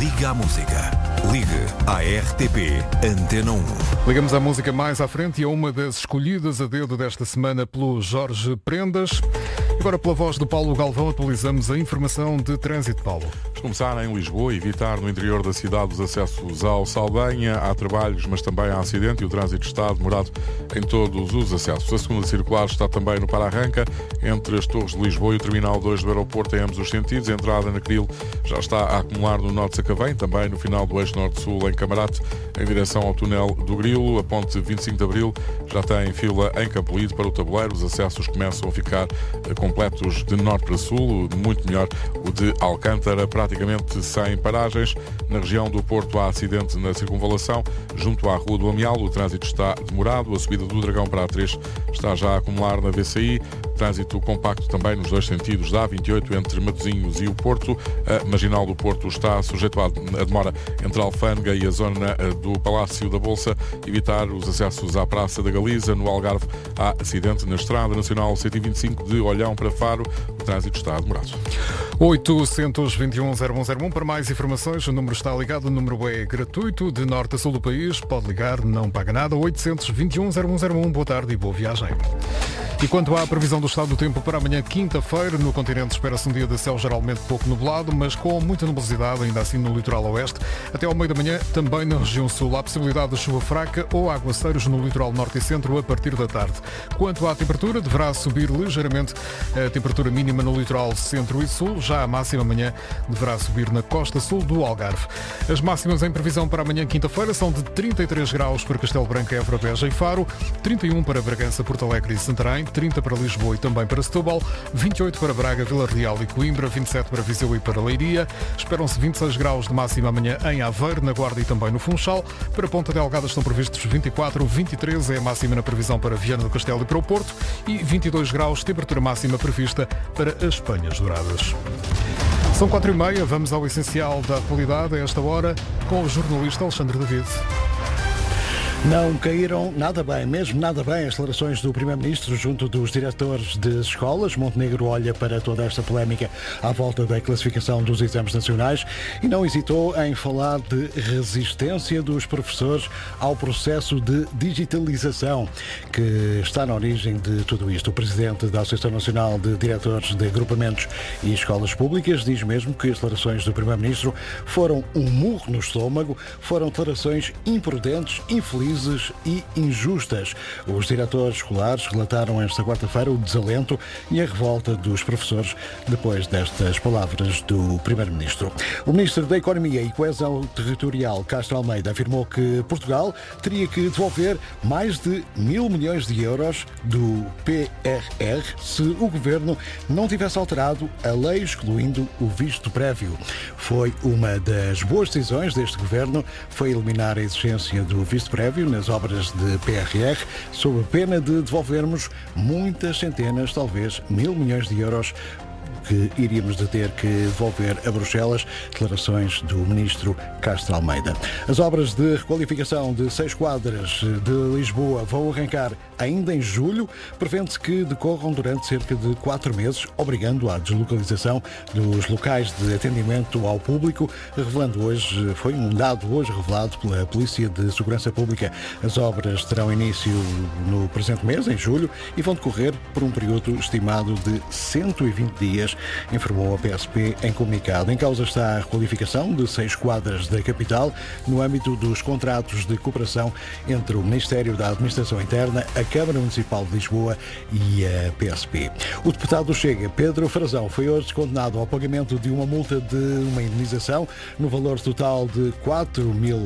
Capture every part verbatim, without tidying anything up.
Liga à Música. Ligue à R T P Antena um. Ligamos à música mais à frente e a uma das escolhidas a dedo desta semana pelo Jorge Prendas. Agora, pela voz do Paulo Galvão, atualizamos a informação de trânsito, Paulo. Vamos começar em Lisboa, evitar no interior da cidade os acessos ao Saldanha. Há trabalhos, mas também há acidente e o trânsito está demorado em todos os acessos. A segunda circular está também no para-arranca, entre as Torres de Lisboa e o Terminal dois do aeroporto em ambos os sentidos. A entrada na Cril já está a acumular no Norte de Sacavém, também no final do eixo Norte-Sul em Camarate, em direção ao túnel do Grilo. A ponte vinte e cinco de Abril já tem fila em Campolide para o Tabuleiro. Os acessos começam a ficar completos de norte para sul, muito melhor o de Alcântara, praticamente sem paragens. Na região do Porto há acidente na circunvalação, junto à Rua do Amial, o trânsito está demorado. A subida do Dragão para a A três está já a acumular na V C I. Trânsito compacto também nos dois sentidos da A vinte e oito entre Matosinhos e o Porto. A Marginal do Porto está sujeito à demora entre a Alfândega e a zona do Palácio da Bolsa. Evitar os acessos à Praça da Galiza. No Algarve há acidente na Estrada Nacional cento e vinte e cinco de Olhão para Faro. O trânsito está demorado. oitocentos e vinte e um, zero um zero um. Para mais informações, o número está ligado. O número é gratuito, de norte a sul do país. Pode ligar, não paga nada. oitocentos e vinte e um, zero um zero um. Boa tarde e boa viagem. E quanto à previsão do estado do tempo para amanhã, quinta-feira, no continente espera-se um dia de céu geralmente pouco nublado, mas com muita nubosidade, ainda assim no litoral oeste. Até ao meio da manhã, também na região sul, há possibilidade de chuva fraca ou aguaceiros no litoral norte e centro a partir da tarde. Quanto à temperatura, deverá subir ligeiramente a temperatura mínima no litoral centro e sul. Já a máxima amanhã deverá subir na costa sul do Algarve. As máximas em previsão para amanhã, quinta-feira, são de trinta e três graus para Castelo Branco, Évora, Beja e Faro, trinta e um para Bragança, Porto Alegre e Santarém, trinta para Lisboa e também para Setúbal, vinte e oito para Braga, Vila Real e Coimbra, vinte e sete para Viseu e para Leiria. Esperam-se vinte e seis graus de máxima amanhã em Aveiro, na Guarda e também no Funchal. Para Ponta Delgada estão previstos vinte e quatro, vinte e três é a máxima na previsão para Viana do Castelo e para o Porto e vinte e dois graus, temperatura máxima prevista para as Penhas Douradas. São quatro e meia, vamos ao essencial da atualidade a esta hora com o jornalista Alexandre David. Não caíram nada bem, mesmo nada bem, as declarações do Primeiro-Ministro junto dos diretores de escolas. Montenegro olha para toda esta polémica à volta da classificação dos exames nacionais e não hesitou em falar de resistência dos professores ao processo de digitalização que está na origem de tudo isto. O Presidente da Associação Nacional de Diretores de Agrupamentos e Escolas Públicas diz mesmo que as declarações do Primeiro-Ministro foram um murro no estômago, foram declarações imprudentes, infelizes e injustas. Os diretores escolares relataram esta quarta-feira o desalento e a revolta dos professores depois destas palavras do Primeiro-Ministro. O Ministro da Economia e Coesão Territorial, Castro Almeida, afirmou que Portugal teria que devolver mais de mil milhões de euros do P R R se o Governo não tivesse alterado a lei excluindo o visto prévio. Foi uma das boas decisões deste Governo, foi eliminar a exigência do visto prévio nas obras de P R R, sob a pena de devolvermos muitas centenas, talvez mil milhões de euros que iríamos de ter que devolver a Bruxelas. Declarações do Ministro Castro Almeida. As obras de requalificação de seis quadras de Lisboa vão arrancar ainda em julho. Prevê-se que decorram durante cerca de quatro meses, obrigando à deslocalização dos locais de atendimento ao público, revelando hoje, foi um dado hoje revelado pela Polícia de Segurança Pública. As obras terão início no presente mês, em julho, e vão decorrer por um período estimado de cento e vinte dias, informou a P S P em comunicado. Em causa está a requalificação de seis quadras da capital no âmbito dos contratos de cooperação entre o Ministério da Administração Interna, a Câmara Municipal de Lisboa e a P S P. O deputado do Chega, Pedro Frazão, foi hoje condenado ao pagamento de uma multa de uma indenização no valor total de quatro mil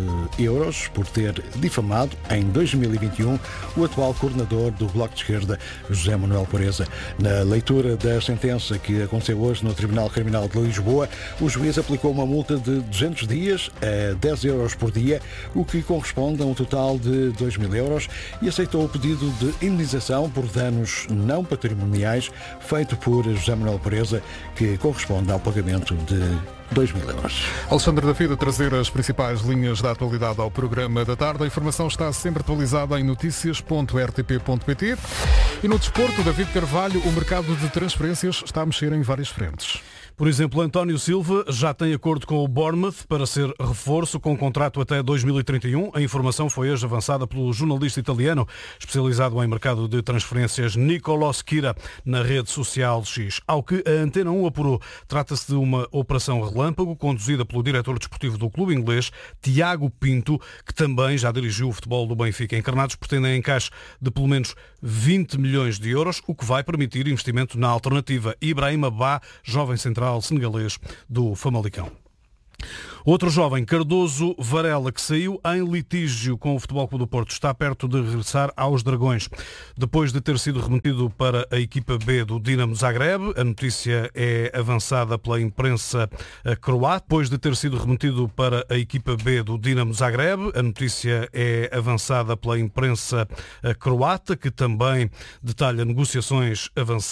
euros por ter difamado em dois mil e vinte e um o atual coordenador do Bloco de Esquerda, José Manuel Pureza. Na leitura da sentença que aconteceu hoje no Tribunal Criminal de Lisboa, o juiz aplicou uma multa de duzentos dias a dez euros por dia, o que corresponde a um total de dois mil euros, e aceitou o pedido de indenização por danos não patrimoniais feito por José Manuel Pureza, que corresponde ao pagamento de dois mil euros. Alexandre David a trazer as principais linhas da atualidade ao programa da tarde. A informação está sempre atualizada em notícias ponto r t p ponto p t. E no desporto, David Carvalho, o mercado de transferências está a mexer em várias frentes. Por exemplo, António Silva já tem acordo com o Bournemouth para ser reforço com contrato até dois mil e trinta e um. A informação foi hoje avançada pelo jornalista italiano especializado em mercado de transferências Nicolò Schira na rede social X. Ao que a Antena um apurou, trata-se de uma operação relâmpago conduzida pelo diretor desportivo do clube inglês, Tiago Pinto, que também já dirigiu o futebol do Benfica. Encarnados pretendem encaixe de pelo menos vinte milhões de euros, o que vai permitir investimento na alternativa. Ibrahima Ba, jovem central senegalês do Famalicão. Outro jovem, Cardoso Varela, que saiu em litígio com o Futebol Clube do Porto, está perto de regressar aos Dragões. Depois de ter sido remetido para a equipa B do Dinamo Zagreb, a notícia é avançada pela imprensa croata. Depois de ter sido remetido para a equipa B do Dinamo Zagreb, a notícia é avançada pela imprensa croata, que também detalha negociações avançadas.